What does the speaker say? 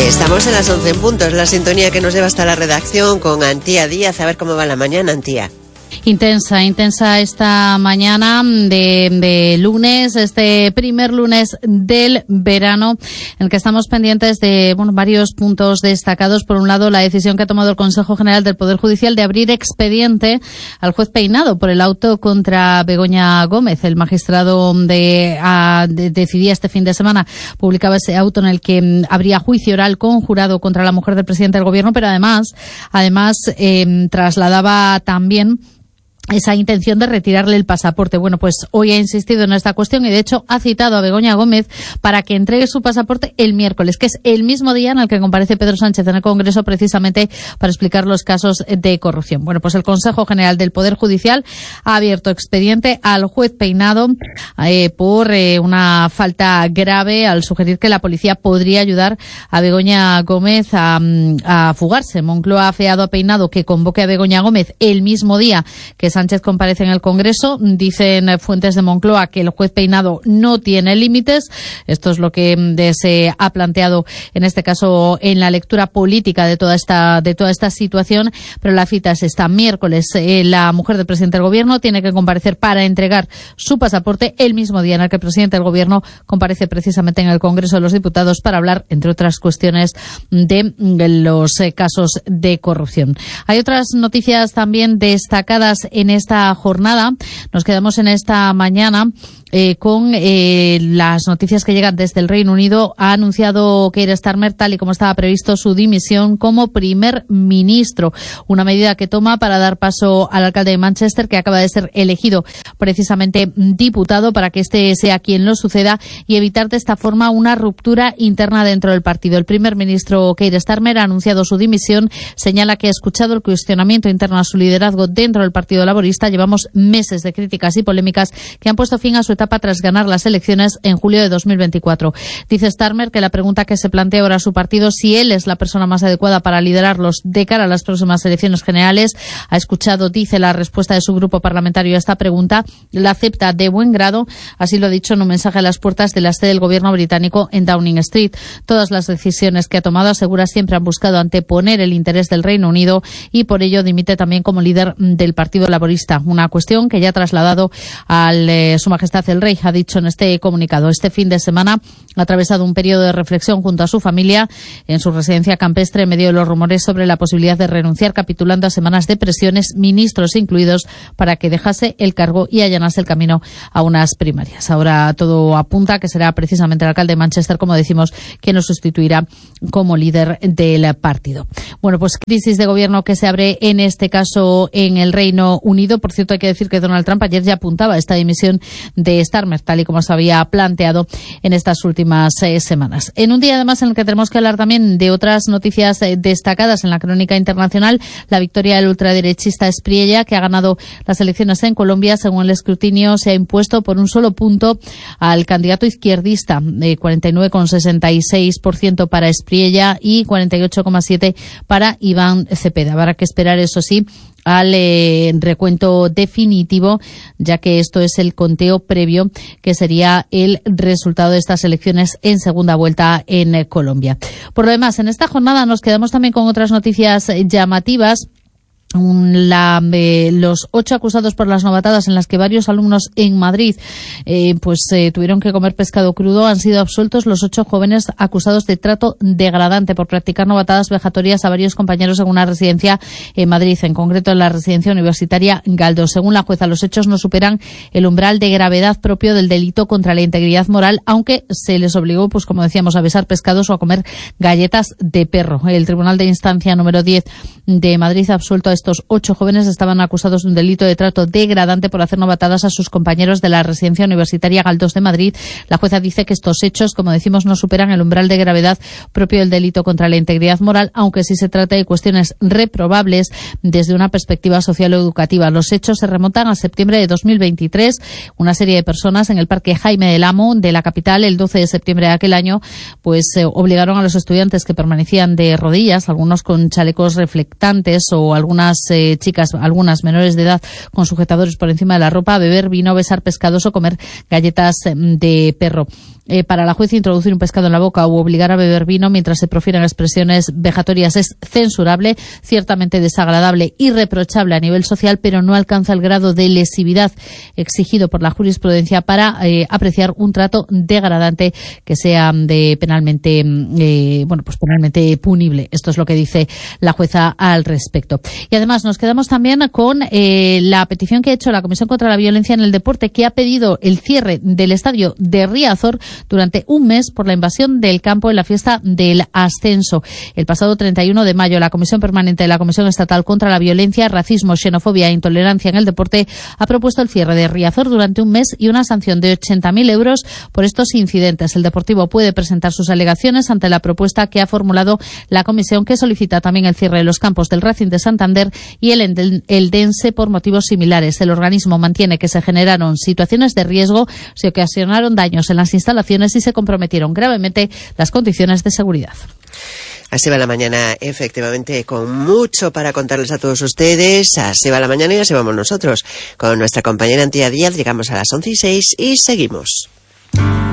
Estamos en las 11 en punto, es la sintonía que nos lleva hasta la redacción con Antía Díaz. A ver cómo va la mañana, Antía. Intensa esta mañana de lunes, este primer lunes del verano, en el que estamos pendientes de varios puntos destacados. Por un lado, la decisión que ha tomado el Consejo General del Poder Judicial de abrir expediente al juez Peinado por el auto contra Begoña Gómez. El magistrado decidía este fin de semana, publicaba ese auto en el que habría juicio oral conjurado contra la mujer del presidente del Gobierno, pero además trasladaba también esa intención de retirarle el pasaporte. Bueno, pues hoy ha insistido en esta cuestión y de hecho ha citado a Begoña Gómez para que entregue su pasaporte el miércoles, que es el mismo día en el que comparece Pedro Sánchez en el Congreso precisamente para explicar los casos de corrupción. Bueno, pues el Consejo General del Poder Judicial ha abierto expediente al juez Peinado por una falta grave al sugerir que la policía podría ayudar a Begoña Gómez a fugarse. Moncloa ha afeado a Peinado que convoque a Begoña Gómez el mismo día que Sánchez comparece en el Congreso. Dicen fuentes de Moncloa que el juez Peinado no tiene límites. Esto es lo que se ha planteado en este caso en la lectura política de toda esta situación, pero la cita es esta miércoles. La mujer del presidente del Gobierno tiene que comparecer para entregar su pasaporte el mismo día en el que el presidente del Gobierno comparece precisamente en el Congreso de los Diputados para hablar, entre otras cuestiones, de los casos de corrupción. Hay otras noticias también destacadas en esta jornada. Nos quedamos en esta mañana con las noticias que llegan desde el Reino Unido. Ha anunciado Keir Starmer, tal y como estaba previsto, su dimisión como primer ministro, una medida que toma para dar paso al alcalde de Manchester, que acaba de ser elegido precisamente diputado, para que este sea quien lo suceda y evitar de esta forma una ruptura interna dentro del partido. El primer ministro Keir Starmer ha anunciado su dimisión, señala que ha escuchado el cuestionamiento interno a su liderazgo dentro del Partido Laborista. Llevamos meses de críticas y polémicas que han puesto fin a su etapa tras ganar las elecciones en julio de 2024. Dice Starmer que la pregunta que se plantea ahora a su partido, si él es la persona más adecuada para liderarlos de cara a las próximas elecciones generales. Ha escuchado, dice, la respuesta de su grupo parlamentario a esta pregunta, la acepta de buen grado, así lo ha dicho en un mensaje a las puertas de la sede del gobierno británico en Downing Street. Todas las decisiones que ha tomado, asegura, siempre han buscado anteponer el interés del Reino Unido y por ello dimite también como líder del Partido Laborista. Una cuestión que ya ha trasladado a Su Majestad el Rey, ha dicho en este comunicado. Este fin de semana ha atravesado un periodo de reflexión junto a su familia en su residencia campestre en medio de los rumores sobre la posibilidad de renunciar, capitulando a semanas de presiones, ministros incluidos, para que dejase el cargo y allanase el camino a unas primarias. Ahora todo apunta a que será precisamente el alcalde de Manchester, como decimos, quien lo sustituirá como líder del partido. Bueno, pues crisis de gobierno que se abre en este caso en el Reino Unido. Por cierto, hay que decir que Donald Trump ayer ya apuntaba a esta dimisión de Starmer, tal y como se había planteado en estas últimas semanas. En un día además en el que tenemos que hablar también de otras noticias destacadas en la crónica internacional, la victoria del ultraderechista Espriella, que ha ganado las elecciones en Colombia. Según el escrutinio, se ha impuesto por un solo punto al candidato izquierdista, 49,66% para Espriella y 48,7% para Iván Cepeda. Habrá que esperar, eso sí, al recuento definitivo, ya que esto es el conteo previo, que sería el resultado de estas elecciones en segunda vuelta en Colombia. Por lo demás, en esta jornada nos quedamos también con otras noticias llamativas. Los 8 acusados por las novatadas en las que varios alumnos en Madrid tuvieron que comer pescado crudo han sido absueltos. Los 8 jóvenes acusados de trato degradante por practicar novatadas vejatorias a varios compañeros en una residencia en Madrid, en concreto en la residencia universitaria Galdós. Según la jueza, los hechos no superan el umbral de gravedad propio del delito contra la integridad moral, aunque se les obligó, pues como decíamos, a besar pescados o a comer galletas de perro. El Tribunal de Instancia número 10 de Madrid ha absuelto a estos 8 jóvenes. Estaban acusados de un delito de trato degradante por hacer novatadas a sus compañeros de la residencia universitaria Galdós de Madrid. La jueza dice que estos hechos, como decimos, no superan el umbral de gravedad propio del delito contra la integridad moral, aunque sí se trata de cuestiones reprobables desde una perspectiva social o educativa. Los hechos se remontan a septiembre de 2023. Una serie de personas en el Parque Jaime del Amo de la capital, el 12 de septiembre de aquel año, obligaron a los estudiantes que permanecían de rodillas, algunos con chalecos reflectantes o algunas chicas, algunas menores de edad, con sujetadores por encima de la ropa, a beber vino, besar pescados o comer galletas de perro. para la juez introducir un pescado en la boca u obligar a beber vino mientras se profieren expresiones vejatorias es censurable, ciertamente desagradable y reprochable a nivel social, pero no alcanza el grado de lesividad exigido por la jurisprudencia para apreciar un trato degradante que sea penalmente punible. Esto es lo que dice la jueza al respecto. Y además nos quedamos también con la petición que ha hecho la Comisión contra la Violencia en el Deporte, que ha pedido el cierre del estadio de Riazor durante un mes por la invasión del campo en la fiesta del ascenso. El pasado 31 de mayo, la Comisión Permanente de la Comisión Estatal contra la Violencia, Racismo, Xenofobia e Intolerancia en el Deporte ha propuesto el cierre de Riazor durante un mes y una sanción de 80.000 euros por estos incidentes. El Deportivo puede presentar sus alegaciones ante la propuesta que ha formulado la Comisión, que solicita también el cierre de los campos del Racing de Santander y el Eldense por motivos similares. El organismo mantiene que se generaron situaciones de riesgo, se ocasionaron daños en las instalaciones y se comprometieron gravemente las condiciones de seguridad. Así va la mañana, efectivamente, con mucho para contarles a todos ustedes. Así va la mañana y así vamos nosotros. Con nuestra compañera Antía Díaz llegamos a las 11:06 y seguimos.